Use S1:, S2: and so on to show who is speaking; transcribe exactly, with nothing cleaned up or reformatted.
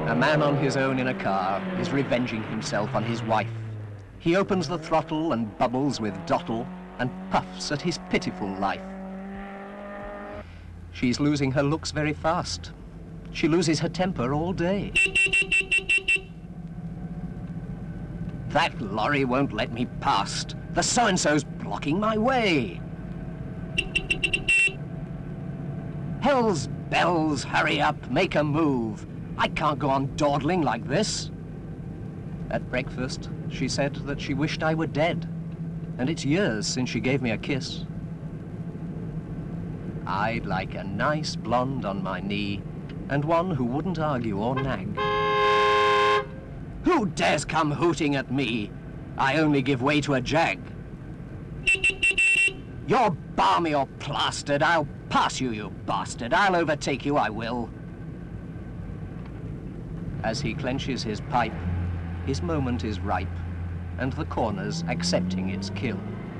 S1: A man on his own in a car is revenging himself on his wife. He opens the throttle and bubbles with dottle and puffs at his pitiful life. She's losing her looks very fast. She loses her temper all day. That lorry won't let me past. The so-and-so's blocking my way. Hell's bells, hurry up, make a move. I can't go on dawdling like this. At breakfast, she said that she wished I were dead, and it's years since she gave me a kiss. I'd like a nice blonde on my knee, and one who wouldn't argue or nag. Who dares come hooting at me? I only give way to a jag. You're balmy or plastered, I'll pass you, you bastard. I'll overtake you, I will. As he clenches his pipe, his moment is ripe, and the corner's accepting its kill.